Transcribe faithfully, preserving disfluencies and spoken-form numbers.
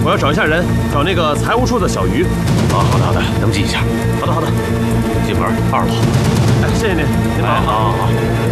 我要找一下人，找那个财务处的小鱼。 啊，好的好的，登记一下。 好的好的， 进门二楼。 哎，谢谢您，您忙。 好好好。